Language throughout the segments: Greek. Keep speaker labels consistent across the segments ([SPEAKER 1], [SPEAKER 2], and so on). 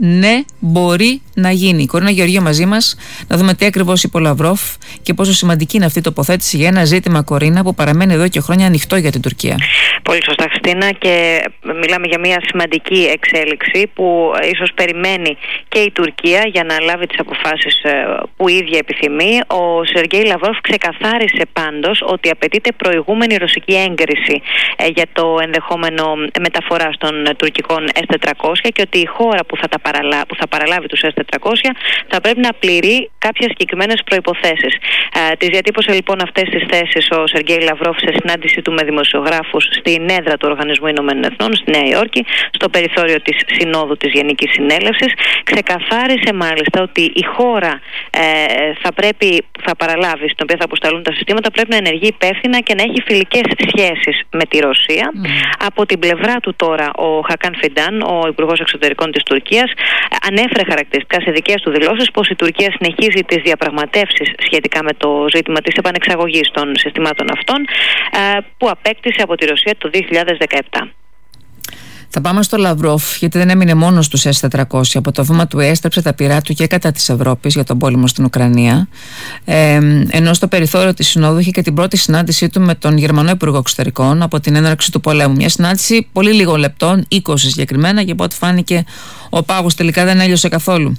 [SPEAKER 1] ναι, μπορεί να γίνει. Η Κορίνα Γεωργίου μαζί μας, να δούμε τι ακριβώς είπε ο Λαυρόφ και πόσο σημαντική είναι αυτή η τοποθέτηση για ένα ζήτημα, Κορίνα, που παραμένει εδώ και χρόνια ανοιχτό για την Τουρκία.
[SPEAKER 2] Πολύ σωστά, Χριστίνα, και μιλάμε για μια σημαντική εξέλιξη που ίσως περιμένει και η Τουρκία για να λάβει τις αποφάσεις που η ίδια επιθυμεί. Ο Σεργέη Λαυρόφ ξεκαθάρισε πάντως ότι απαιτείται προηγούμενη ρωσική έγκριση για το ενδεχόμενο μεταφοράς των τουρκικών S-400 και ότι η χώρα που θα παραλάβει τους S-400 θα πρέπει να πληρεί κάποιες συγκεκριμένες προϋποθέσεις. Τις διατύπωσε λοιπόν αυτές τις θέσεις ο Σεργέη Λαυρόφ σε συνάντησή του με δημοσιογράφους στην έδρα του Οργανισμού Ηνωμένων Εθνών στη Νέα Υόρκη, στο περιθώριο της Συνόδου της Γενικής Συνέλευσης. Ξεκαθάρισε μάλιστα ότι η χώρα θα παραλάβει, στην οποία θα αποσταλούν τα συστήματα, πρέπει να ενεργεί υπεύθυνα και να έχει φιλικές σχέσεις με τη Ρωσία. Από την πλευρά του τώρα, ο Χακάν Φιντάν, ο Υπουργός Εξωτερικών της Τουρκίας, ανέφερε χαρακτηριστικά σε δικές του δηλώσεις πως η Τουρκία συνεχίζει τις διαπραγματεύσεις σχετικά με το ζήτημα της επανεξαγωγής των συστημάτων αυτών που απέκτησε από τη Ρωσία το 2017.
[SPEAKER 1] Θα πάμε στο Λαυρόφ, γιατί δεν έμεινε μόνος στους S-400. Από το βήμα του έστρεψε τα πυρά του και κατά της Ευρώπης για τον πόλεμο στην Ουκρανία. Ενώ στο περιθώριο της Συνόδου είχε και την πρώτη συνάντησή του με τον Γερμανό Υπουργό Εξωτερικών από την έναρξη του πολέμου. Μια συνάντηση πολύ λίγων λεπτών, 20 συγκεκριμένα, και από ό,τι φάνηκε ο πάγος τελικά δεν έλειωσε καθόλου.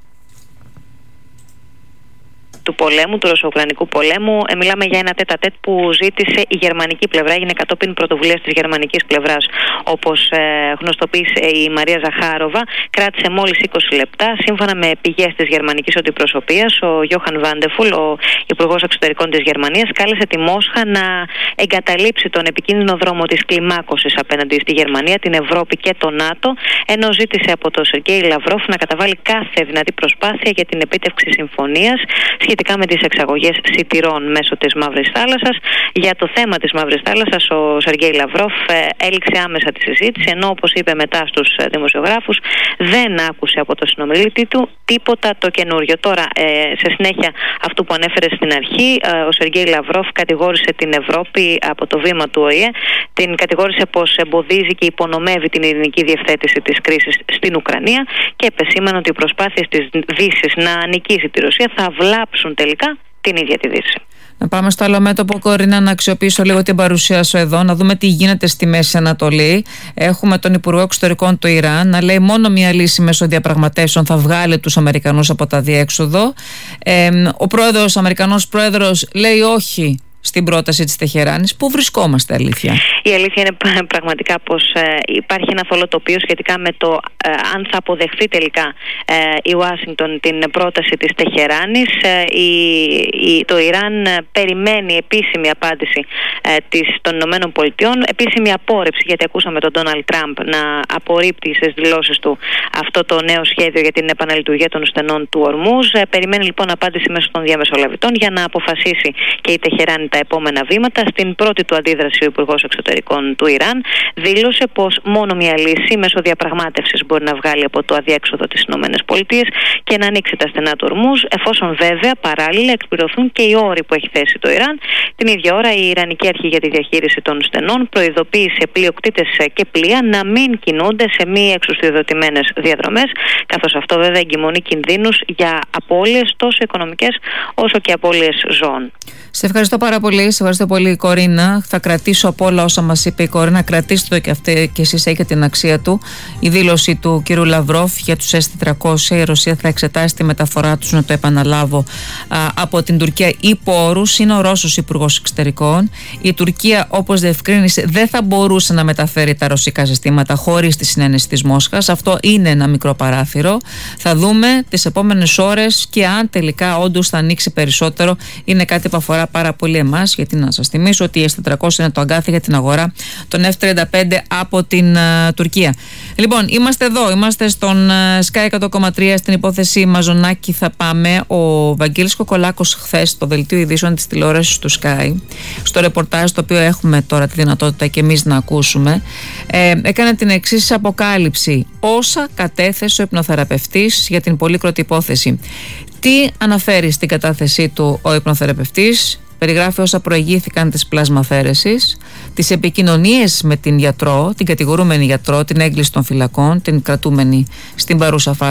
[SPEAKER 2] Του πολέμου, του ρωσο-ουκρανικού πολέμου. Μιλάμε για ένα τέτα-τέτ που ζήτησε η γερμανική πλευρά, έγινε κατόπιν πρωτοβουλίας της γερμανικής πλευράς. Όπως γνωστοποίησε η Μαρία Ζαχάροβα, κράτησε μόλις 20 λεπτά. Σύμφωνα με πηγές της γερμανικής αντιπροσωπείας, ο Γιόχαν Βάντεφουλ, ο Υπουργός Εξωτερικών της Γερμανίας, κάλεσε τη Μόσχα να εγκαταλείψει τον επικίνδυνο δρόμο της κλιμάκωσης απέναντι στη Γερμανία, την Ευρώπη και το ΝΑΤΟ, ενώ ζήτησε από τον Σεργέη Λαυρόφ να καταβάλει κάθε δυνατή προσπάθεια για την επίτευξη συμφωνίας σχετικά με τις εξαγωγές σιτηρών μέσω της Μαύρης Θάλασσας. Για το θέμα της Μαύρης Θάλασσας, ο Σεργέη Λαυρόφ έληξε άμεσα τη συζήτηση, ενώ όπως είπε μετά στους δημοσιογράφους, δεν άκουσε από τον συνομιλητή του τίποτα το καινούριο. Τώρα, σε συνέχεια αυτού που ανέφερε στην αρχή, ο Σεργέη Λαυρόφ κατηγόρησε την Ευρώπη από το βήμα του ΟΗΕ, την κατηγόρησε πως εμποδίζει και υπονομεύει την ειρηνική διευθέτηση της κρίσης στην Ουκρανία και επεσήμανε ότι οι προσπάθειες της Δύσης να νικήσει τη Ρωσία θα βλάψουν τελικά την ίδια τη Δύση.
[SPEAKER 1] Να πάμε στο άλλο μέτωπο, Κορίνα, να αξιοποιήσω λίγο την παρουσία σου εδώ, να δούμε τι γίνεται στη Μέση Ανατολή. Έχουμε τον Υπουργό Εξωτερικών του Ιράν να λέει μόνο μια λύση μέσω διαπραγματεύσεων θα βγάλει τους Αμερικανούς από τα διέξοδο. Ο Αμερικανός πρόεδρος λέει όχι στην πρόταση της Τεχεράνης. Πού βρισκόμαστε, αλήθεια?
[SPEAKER 2] Η αλήθεια είναι πραγματικά πως υπάρχει ένα θολό τοπίο σχετικά με το αν θα αποδεχθεί τελικά η Ουάσιγκτον την πρόταση της Τεχεράνης. Το Ιράν περιμένει επίσημη απάντηση των Ηνωμένων Πολιτειών, επίσημη απόρρεψη, γιατί ακούσαμε τον Ντόναλντ Τραμπ να απορρίπτει στις δηλώσεις του αυτό το νέο σχέδιο για την επαναλειτουργία των στενών του Ορμούζ. Περιμένει λοιπόν απάντηση μέσω των διαμεσολαβητών για να αποφασίσει και η Τεχεράνη τα επόμενα βήματα. Στην πρώτη του αντίδραση, ο Υπουργός Εξωτερικών του Ιράν δήλωσε πως μόνο μια λύση μέσω διαπραγμάτευσης μπορεί να βγάλει από το αδιέξοδο τις ΗΠΑ και να ανοίξει τα στενά του Ορμούζ, εφόσον βέβαια παράλληλα εκπληρωθούν και οι όροι που έχει θέσει το Ιράν. Την ίδια ώρα, η Ιρανική Αρχή για τη Διαχείριση των Στενών προειδοποίησε πλειοκτήτες και πλοία να μην κινούνται σε μη εξουσιοδοτημένες διαδρομές, καθώς αυτό βέβαια εγκυμονεί κινδύνους για απώλειες τόσο οικονομικές όσο και απώλειες ζώων.
[SPEAKER 1] Σε ευχαριστώ πάρα πολύ. Σε ευχαριστώ πολύ, Κορίνα. Θα κρατήσω από όλα όσα μας είπε η Κορίνα. Κρατήστε το και αυτή και εσείς, έχετε την αξία του. Η δήλωση του κ. Λαυρόφ για τους S-400. Η Ρωσία θα εξετάσει τη μεταφορά τους, να το επαναλάβω, από την Τουρκία υπό όρους. Είναι ο Ρώσος Υπουργός Εξωτερικών. Η Τουρκία, όπως διευκρίνησε, δεν θα μπορούσε να μεταφέρει τα ρωσικά συστήματα χωρίς τη συνένεση της Μόσχας. Αυτό είναι ένα μικρό παράθυρο. Θα δούμε τις επόμενες ώρες και αν τελικά όντως θα ανοίξει περισσότερο. Είναι κάτι που αφορά πάρα πολύ εμάς, γιατί να σας θυμίσω ότι οι S-400 είναι το αγκάθι για την αγορά των F-35 από την Τουρκία. Λοιπόν, είμαστε εδώ, είμαστε στον Sky 100,3 στην υπόθεση Μαζονάκη. Θα πάμε. Ο Βαγγέλης Κοκολάκος χθες στο δελτίο ειδήσεων της τηλεόρασης του Sky, στο ρεπορτάζ το οποίο έχουμε τώρα τη δυνατότητα και εμείς να ακούσουμε, έκανε την εξής αποκάλυψη: όσα κατέθεσε ο υπνοθεραπευτής για την πολύκροτη υπόθεση. Τι αναφέρει στην κατάθεσή του ο υπνοθεραπευτής? Περιγράφει όσα προηγήθηκαν της πλασμαθέρεσης, τις επικοινωνίες με την γιατρό, την κατηγορούμενη γιατρό, την έγκληση των φυλακών, την κρατούμενη στην παρούσα φάση.